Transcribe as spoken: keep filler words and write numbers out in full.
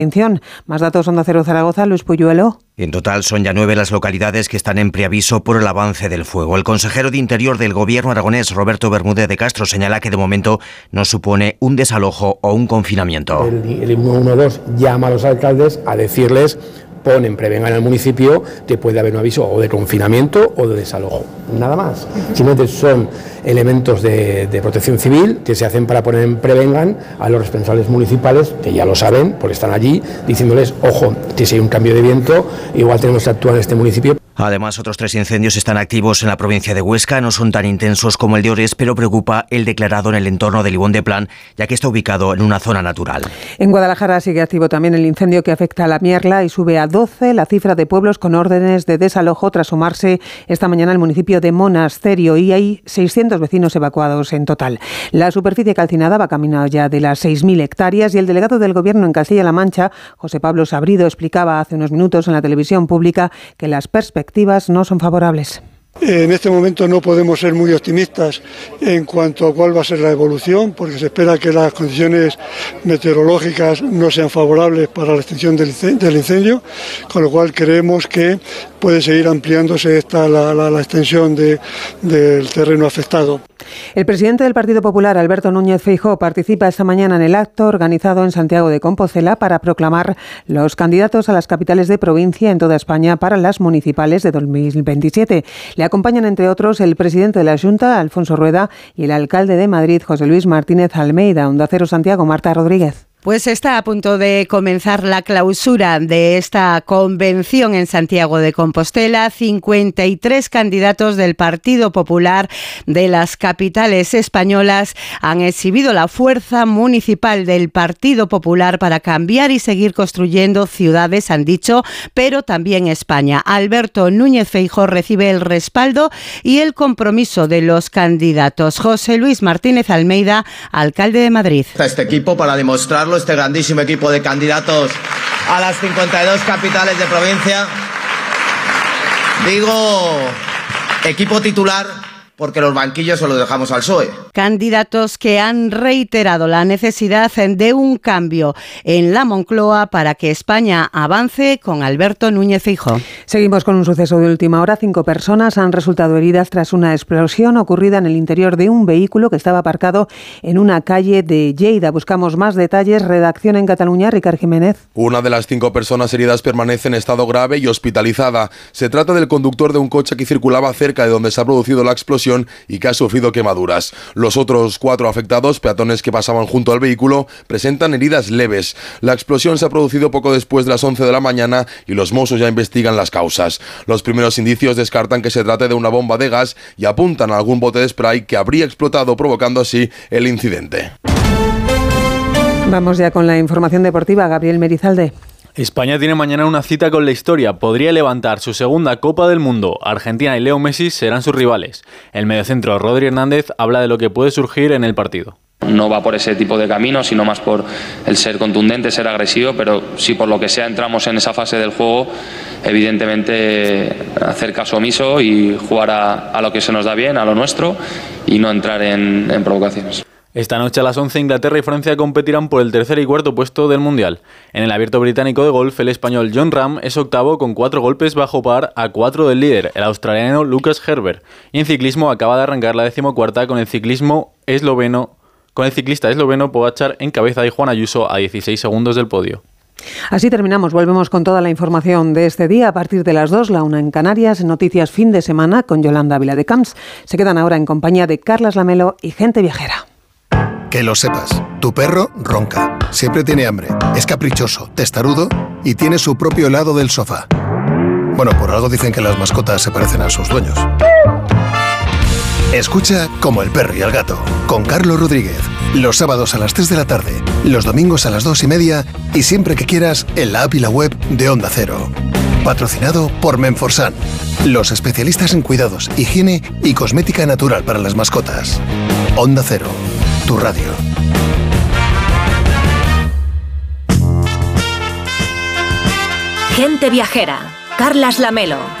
Más datos, Onda Cero Zaragoza, Luis Puyuelo. En total son ya nueve las localidades que están en preaviso por el avance del fuego. El consejero de Interior del Gobierno aragonés, Roberto Bermúdez de Castro, señala que de momento no supone un desalojo o un confinamiento. El, el ciento doce llama a los alcaldes a decirles: ponen, prevengan al municipio que puede haber un aviso o de confinamiento o de desalojo. Nada más. Simplemente son elementos de, de protección civil que se hacen para poner en prevengan a los responsables municipales, que ya lo saben, porque están allí, diciéndoles: ojo, que si hay un cambio de viento, igual tenemos que actuar en este municipio. Además, otros tres incendios están activos en la provincia de Huesca. No son tan intensos como el de Ores, pero preocupa el declarado en el entorno de Libón de Plan, ya que está ubicado en una zona natural. En Guadalajara sigue activo también el incendio que afecta a La Mierla y sube a doce la cifra de pueblos con órdenes de desalojo tras sumarse esta mañana al municipio de Monasterio, y hay seiscientos vecinos evacuados en total. La superficie calcinada va camino ya de las seis mil hectáreas y el delegado del Gobierno en Castilla-La Mancha, José Pablo Sabrido, explicaba hace unos minutos en la televisión pública que las perspectivas no son favorables. En este momento no podemos ser muy optimistas en cuanto a cuál va a ser la evolución, porque se espera que las condiciones meteorológicas no sean favorables para la extinción del incendio, con lo cual creemos que puede seguir ampliándose esta, la, la, la extensión de, del terreno afectado. El presidente del Partido Popular, Alberto Núñez Feijóo, participa esta mañana en el acto organizado en Santiago de Compostela para proclamar los candidatos a las capitales de provincia en toda España para las municipales de dos mil veintisiete. Le acompañan, entre otros, el presidente de la Xunta, Alfonso Rueda, y el alcalde de Madrid, José Luis Martínez Almeida. Onda Cero Santiago, Marta Rodríguez. Pues está a punto de comenzar la clausura de esta convención en Santiago de Compostela. cincuenta y tres candidatos del Partido Popular de las capitales españolas han exhibido la fuerza municipal del Partido Popular para cambiar y seguir construyendo ciudades, han dicho, pero también España. Alberto Núñez Feijóo recibe el respaldo y el compromiso de los candidatos. José Luis Martínez Almeida, alcalde de Madrid. Este equipo para demostrar este grandísimo equipo de candidatos a las cincuenta y dos capitales de provincia. Digo equipo titular porque los banquillos se los dejamos al P S O E. Candidatos que han reiterado la necesidad de un cambio en la Moncloa para que España avance con Alberto Núñez Feijóo. Seguimos con un suceso de última hora. Cinco personas han resultado heridas tras una explosión ocurrida en el interior de un vehículo que estaba aparcado en una calle de Lleida. Buscamos más detalles. Redacción en Cataluña, Ricard Jiménez. Una de las cinco personas heridas permanece en estado grave y hospitalizada. Se trata del conductor de un coche que circulaba cerca de donde se ha producido la explosión y que ha sufrido quemaduras. Los otros cuatro afectados, peatones que pasaban junto al vehículo, presentan heridas leves. La explosión se ha producido poco después de las once de la mañana y los Mossos ya investigan las causas. Los primeros indicios descartan que se trate de una bomba de gas y apuntan a algún bote de spray que habría explotado, provocando así el incidente. Vamos ya con la información deportiva. Gabriel Merizalde. España tiene mañana una cita con la historia. Podría levantar su segunda Copa del Mundo. Argentina y Leo Messi serán sus rivales. El mediocentro Rodri Hernández habla de lo que puede surgir en el partido. No va por ese tipo de camino, sino más por el ser contundente, ser agresivo, pero si por lo que sea entramos en esa fase del juego, evidentemente hacer caso omiso y jugar a, a lo que se nos da bien, a lo nuestro, y no entrar en, en provocaciones. Esta noche a las once Inglaterra y Francia competirán por el tercer y cuarto puesto del Mundial. En el Abierto Británico de Golf, el español Jon Rahm es octavo con cuatro golpes bajo par a cuatro del líder, el australiano Lucas Herbert. Y en ciclismo acaba de arrancar la decimocuarta con el ciclismo esloveno, con el ciclista esloveno Pogačar en cabeza y Juan Ayuso a dieciséis segundos del podio. Así terminamos. Volvemos con toda la información de este día a partir de las dos, la una en Canarias, Noticias Fin de Semana con Yolanda Ávila de Camps. Se quedan ahora en compañía de Carlas Lamelo y Gente Viajera. Que lo sepas, tu perro ronca, siempre tiene hambre, es caprichoso, testarudo y tiene su propio lado del sofá. Bueno, por algo dicen que las mascotas se parecen a sus dueños. Escucha Como el perro y el gato, con Carlos Rodríguez, los sábados a las tres de la tarde, los domingos a las dos y media y siempre que quieras en la app y la web de Onda Cero. Patrocinado por Menforsan, los especialistas en cuidados, higiene y cosmética natural para las mascotas. Onda Cero, tu radio. Gente Viajera, Carlas Lamelo.